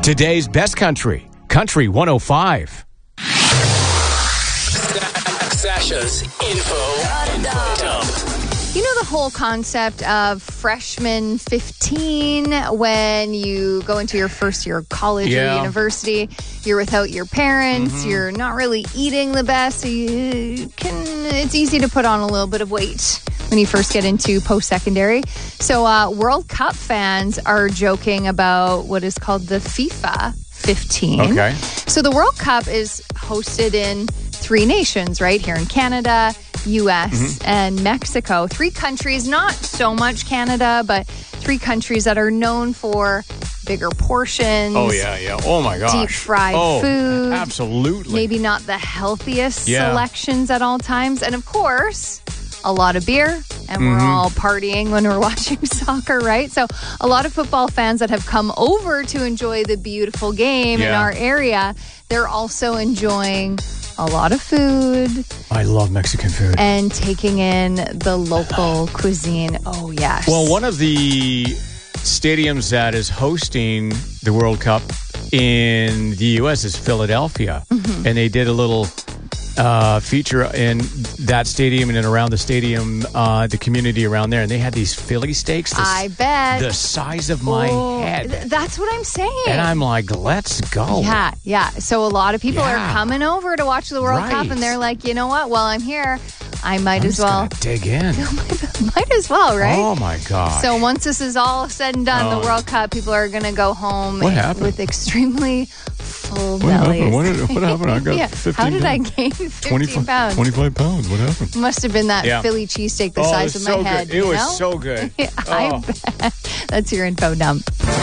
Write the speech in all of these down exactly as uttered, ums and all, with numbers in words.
Today's best country, Country one oh five. Sasha's info dump. You know the whole concept of freshman fifteen, when you go into your first year of college Yeah. or university, you're without your parents, Mm-hmm. you're not really eating the best, so you can, it's easy to put on a little bit of weight when you first get into post-secondary. So uh, World Cup fans are joking about what is called the FIFA fifteen. Okay. So the World Cup is hosted in three nations, right? Here in Canada, U S, Mm-hmm. and Mexico. Three countries, not so much Canada, but three countries that are known for bigger portions. Oh, yeah, yeah. Oh, my gosh. Deep fried oh, food. Absolutely. Maybe not the healthiest Yeah. selections at all times. And of course, a lot of beer. And we're Mm-hmm. all partying when we're watching soccer, right? So a lot of football fans that have come over to enjoy the beautiful game in Yeah. our area, they're also enjoying a lot of food I love Mexican food. and taking in the local cuisine. Oh, yes. Well, one of the stadiums that is hosting the World Cup in the U S is Philadelphia. Mm-hmm. And they did a little uh, feature in that stadium and then around the stadium, uh, the community around there. And they had these Philly steaks. The, I bet. The size of my Oh, head. th- That's what I'm saying. And I'm like, let's go. Yeah, yeah. So a lot of people Yeah. are coming over to watch the World Right. Cup, and they're like, you know what? While I'm here, I might I'm as just well. gonna dig in. Might as well, right? Oh, my God. So once this is all said and done, Oh. the World Cup, people are going to go home What happened? with extremely full What bellies. happened? What, did- what happened? I got Yeah. fifteen How did I pounds. gain fifteen twenty-five, pounds? twenty-five pounds. What happened? Must have been that Yeah. Philly cheesesteak the Oh, it size was of my so head. good. It you was know? so good. Yeah, I Oh. bet. That's your info dump.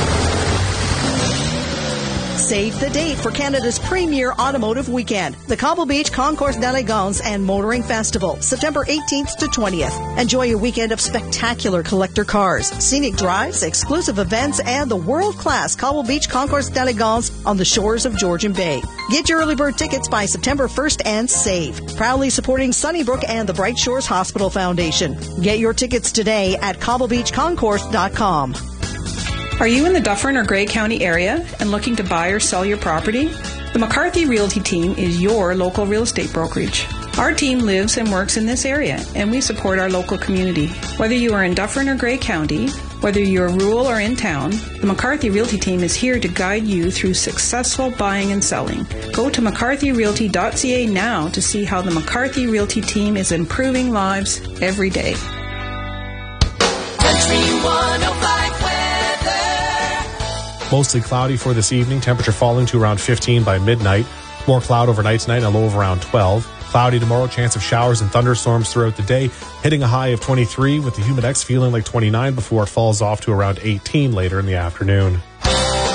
Save the date for Canada's premier automotive weekend, the Cobble Beach Concours d'Elegance and Motoring Festival, September eighteenth to twentieth. Enjoy a weekend of spectacular collector cars, scenic drives, exclusive events, and the world-class Cobble Beach Concours d'Elegance on the shores of Georgian Bay. Get your early bird tickets by September first and save. Proudly supporting Sunnybrook and the Bright Shores Hospital Foundation. Get your tickets today at cobble beach concourse dot com. Are you in the Dufferin or Grey County area and looking to buy or sell your property? The McCarthy Realty Team is your local real estate brokerage. Our team lives and works in this area, and we support our local community. Whether you are in Dufferin or Grey County, whether you're rural or in town, the McCarthy Realty Team is here to guide you through successful buying and selling. Go to mccarthy realty dot c a now to see how the McCarthy Realty Team is improving lives every day. Country one oh five weather. Mostly cloudy for this evening. Temperature falling to around fifteen by midnight. More cloud overnight tonight, a low of around twelve. Cloudy tomorrow, chance of showers and thunderstorms throughout the day, hitting a high of twenty-three with the Humidex feeling like twenty-nine before it falls off to around eighteen later in the afternoon.